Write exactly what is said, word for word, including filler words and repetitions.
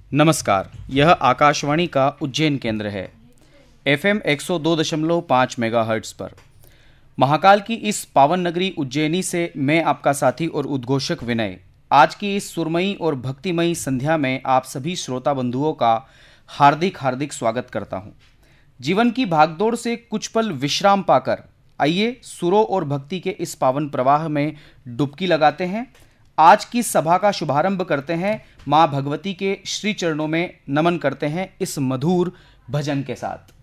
नमस्कार, यह आकाशवाणी का उज्जैन केंद्र है। एफएम एक सौ दो दशमलव पाँच मेगाहर्ट्ज पर महाकाल की इस पावन नगरी उज्जैनी से मैं आपका साथी और उद्घोषक विनय आज की इस सुरमयी और भक्तिमयी संध्या में आप सभी श्रोता बंधुओं का हार्दिक हार्दिक स्वागत करता हूं। जीवन की भागदौड़ से कुछ पल विश्राम पाकर आइए सुरों और भक्ति के इस पावन प्रवाह में डुबकी लगाते हैं। आज की सभा का शुभारंभ करते हैं, मां भगवती के श्री चरणों में नमन करते हैं इस मधुर भजन के साथ।